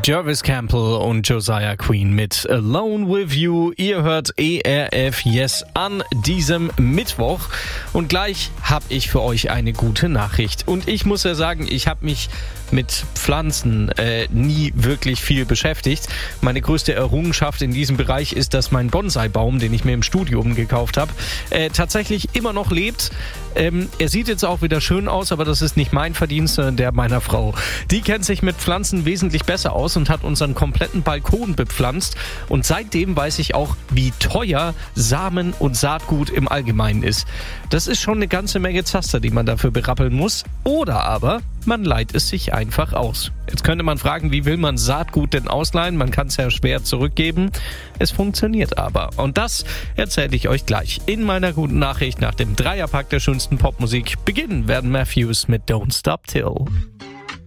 Jervis Campbell und Josiah Queen mit Alone With You. Ihr hört ERF Yes an diesem Mittwoch. Und gleich habe ich für euch eine gute Nachricht. Und ich muss ja sagen, ich habe mich mit Pflanzen nie wirklich viel beschäftigt. Meine größte Errungenschaft in diesem Bereich ist, dass mein Bonsai-Baum, den ich mir im Studium gekauft habe, tatsächlich immer noch lebt. Er sieht jetzt auch wieder schön aus, aber das ist nicht mein Verdienst, sondern der meiner Frau. Die kennt sich mit Pflanzen wesentlich besser aus und hat unseren kompletten Balkon bepflanzt. Und seitdem weiß ich auch, wie teuer Samen und Saatgut im Allgemeinen ist. Das ist schon eine ganze Menge Zaster, die man dafür berappeln muss. Oder aber man leiht es sich einfach aus. Jetzt könnte man fragen, wie will man Saatgut denn ausleihen? Man kann es ja schwer zurückgeben. Es funktioniert aber. Und das erzähle ich euch gleich in meiner guten Nachricht nach dem Dreierpack der schönsten Popmusik. Beginnen werden Matthews mit Don't Stop Till.